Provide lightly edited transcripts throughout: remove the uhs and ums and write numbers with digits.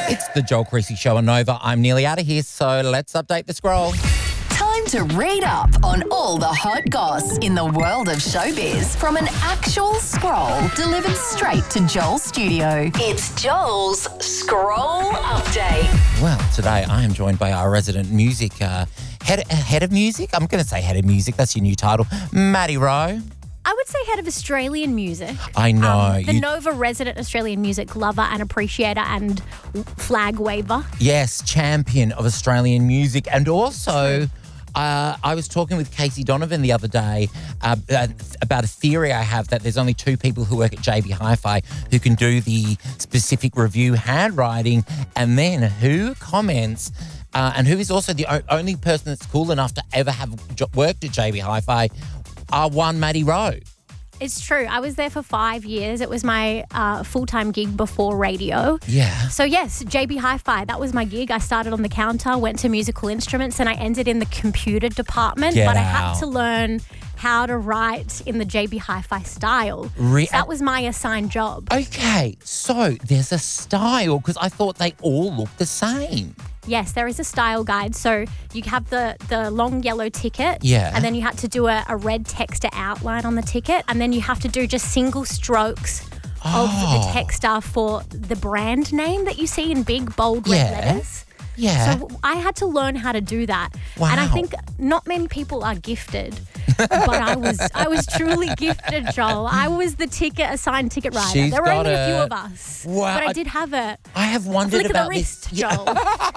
It's the Joel Creasy Show on Nova. I'm nearly out of here, so let's update the scroll. Time to read up on all the hot goss in the world of showbiz from an actual scroll delivered straight to Joel's studio. It's Joel's Scroll Update. Well, today I am joined by our resident music head of music. I'm going to say head of music. That's your new title, Maddie Rowe. I would say head of Australian music. I know. The Nova resident Australian music lover and appreciator and flag waver. Yes, champion of Australian music. And also, I was talking with Casey Donovan the other day about a theory I have that there's only two people who work at JB Hi-Fi who can do the specific review handwriting, and then who comments and who is also the only person that's cool enough to ever have worked at JB Hi-Fi are one Maddie Rowe. It's true. I was there for 5 years. It was my full-time gig before radio. Yeah. So yes, JB Hi-Fi, that was my gig. I started on the counter, went to musical instruments, and I ended in the computer department. Get but I out. had to learn how to write in the JB Hi-Fi style. So that was my assigned job. Okay, so there's a style, because I thought they all looked the same. Yes, there is a style guide. So you have the long yellow ticket. Yeah. And then you had to do a red texter outline on the ticket. And then you have to do just single strokes of the texter for the brand name that you see in big, bold red letters. Yeah. So I had to learn how to do that. Wow. And I think not many people are gifted. But I was truly gifted, Joel. I was the assigned ticket writer. She's There were got only a few it. of us. Wow. But I did have a I have wondered flick about of the wrist, this. Joel.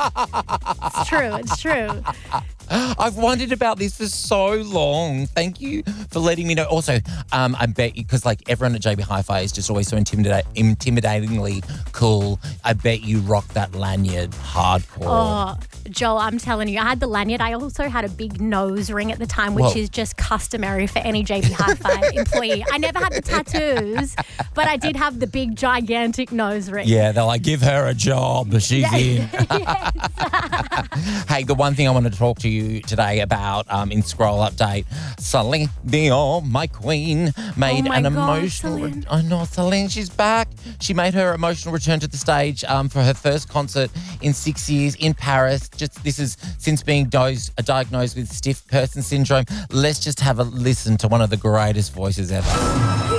It's true. I've wondered about this for so long. Thank you for letting me know. Also, I bet you, because like everyone at JB Hi-Fi is just always so intimidatingly cool. I bet you rock that lanyard hardcore. Oh, Joel, I'm telling you, I had the lanyard. I also had a big nose ring at the time, which is just customary for any JB Hi-Fi employee. I never had the tattoos, but I did have the big, gigantic nose ring. Yeah, they're like, give her a job. She's in. Hey, the one thing I want to talk to you today about in Scroll Update, Celine Dion, my queen, made my an God, emotional... Celine. I know, Celine, she's back. She made her emotional return to the stage for her first concert in 6 years in Paris. This is since being diagnosed with stiff person syndrome. Let's just have a listen to one of the greatest voices ever.